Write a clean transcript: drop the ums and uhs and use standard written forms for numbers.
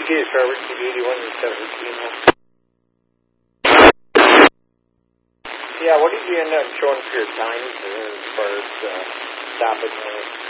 is Robert, TV81 and 17. Yeah, what did you end up showing for your times as far as stopping